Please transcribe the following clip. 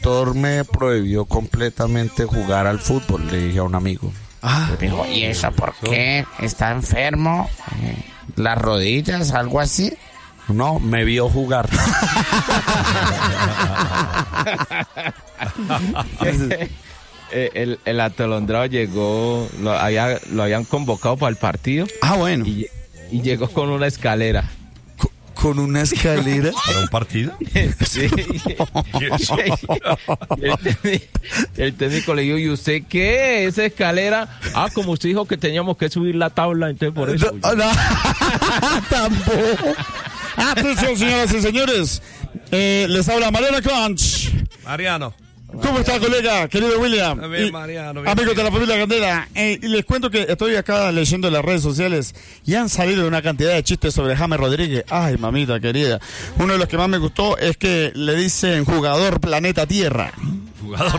doctor me prohibió completamente jugar al fútbol, le dije a un amigo. Ah, Me dijo, ¿y eso por qué? ¿Está enfermo? ¿Las rodillas? ¿Algo así? No, me vio jugar. El atolondrado llegó, lo habían convocado para el partido. ah, bueno. Y llegó con una escalera. ¿Con una escalera? ¿Para un partido? Sí. El técnico le dijo, ¿y usted qué? ¿Esa escalera? Ah, como usted dijo que teníamos que subir la tabla, entonces por eso. No, tampoco. Atención, señoras y señores. Les habla Mariano Conch. Mariano. ¿Cómo está, colega? Querido William. Bien, Y Mariano. amigos de la familia Candela. Y les cuento que estoy acá leyendo las redes sociales y han salido una cantidad de chistes sobre James Rodríguez. Ay, mamita querida. Uno de los que más me gustó es que le dicen jugador planeta Tierra. Jugador